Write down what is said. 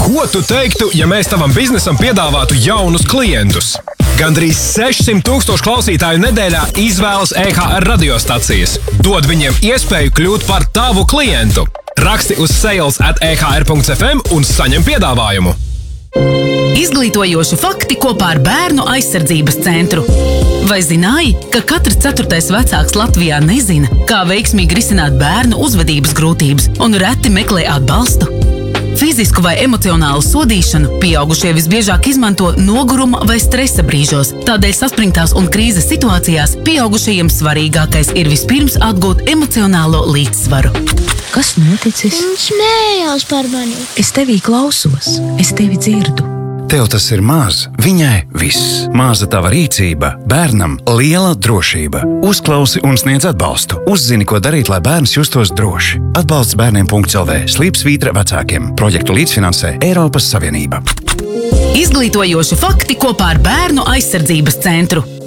Ko tu teiktu, ja mēs tavam biznesam piedāvātu jaunus klientus? Gandrīz 600,000 klausītāju nedēļā izvēlas EHR radiostacijas. Dod viņiem iespēju kļūt par tavu klientu. Raksti uz sales@ehr.fm un saņem piedāvājumu. Izglītojoši fakti kopā ar Bērnu aizsardzības centru. Vai zināji, ka katrs 4. vecāks Latvijā nezina, kā veiksmīgi risināt bērnu uzvedības grūtības un reti meklē atbalstu? Fizisku vai emocionālu sodīšanu pieaugušie visbiežāk izmanto noguruma vai stresa brīžos. Tādēļ saspringtās un krīzes situācijās pieaugušajiem svarīgākais ir vispirms atgūt emocionālo līdzsvaru. Kas noticis? Viņš smējās par mani. Es tevī klausos, es tevi dzirdu. Tev tas ir maz, viņai viss. Maza tava rīcība, bērnam liela drošība. Uzklausi un sniedz atbalstu. Uzzini, ko darīt, lai bērns justos droši. Atbalsts bērniem.lv. Slīpsvītra vecākiem. Projektu līdzfinansē Eiropas Savienība. Izglītojoši fakti kopā ar Bērnu aizsardzības centru.